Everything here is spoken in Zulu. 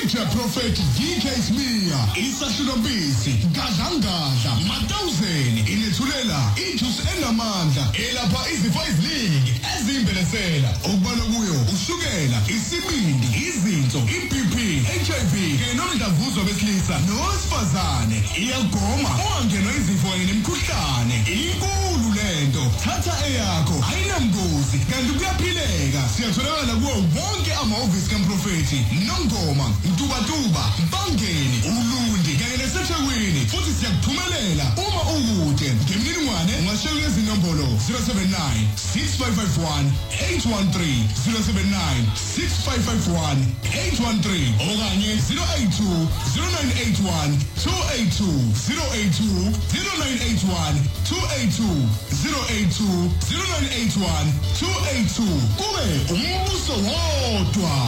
Feature Prophet DK Smia, Isashulombisi, Gadlangadla, Matawuzeni, Inethulela, Injuice enamandla, elapha izifo eziningi, ezimbelesela, okubala kuyo, ushukela, isibindi, izinso, iBP, HIV, kanye nomdlavuzo besilisa, nowesifazane, iyagoma, ungangenwa izifo nemikhuhlane, inkulu lento, thatha eyakho, ayinambuzi, kanti kuyaphileka, siyatholakala kuwo wonke amahhovisi kaMprofethi, Nongoma, Mtubatuba, Bangeni, Ulundi, kanye naseThekwini, futhi siyakuphumelela uma ukude. Ngemininingwane ungashayela lezi nombolo 079 6551 813 079 6551 813 okanye 082 0981 282 082 0981 282 082 0981 282 kube umbuso wodwa.